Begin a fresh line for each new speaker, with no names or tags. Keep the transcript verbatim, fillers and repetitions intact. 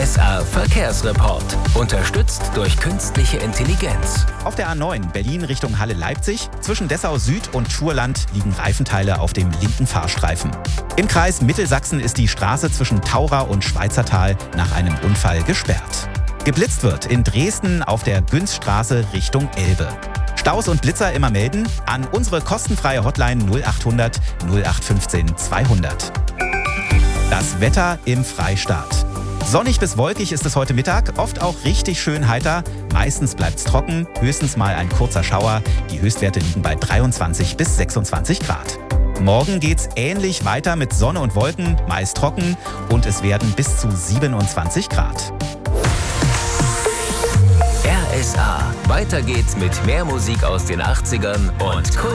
S A Verkehrsreport. Unterstützt durch künstliche Intelligenz.
Auf der A neun Berlin Richtung Halle-Leipzig zwischen Dessau Süd und Schurland liegen Reifenteile auf dem linken Fahrstreifen. Im Kreis Mittelsachsen ist die Straße zwischen Taura und Schweizertal nach einem Unfall gesperrt. Geblitzt wird in Dresden auf der Günzstraße Richtung Elbe. Staus und Blitzer immer melden an unsere kostenfreie Hotline null achthundert null acht fünfzehn zweihundert. Das Wetter im Freistaat. Sonnig bis wolkig ist es heute Mittag, oft auch richtig schön heiter. Meistens bleibt es trocken, höchstens mal ein kurzer Schauer. Die Höchstwerte liegen bei dreiundzwanzig bis sechsundzwanzig Grad. Morgen geht's ähnlich weiter mit Sonne und Wolken, meist trocken und es werden bis zu siebenundzwanzig Grad.
R S A. Weiter geht's mit mehr Musik aus den achtzigern und Kult.